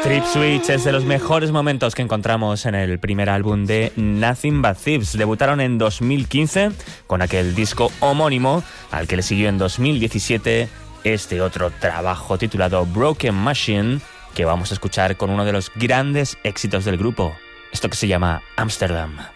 Trip Switch es de los mejores momentos que encontramos en el primer álbum de Nothing But Thieves. Debutaron en 2015 con aquel disco homónimo, al que le siguió en 2017 este otro trabajo titulado Broken Machine, que vamos a escuchar con uno de los grandes éxitos del grupo, esto que se llama Amsterdam.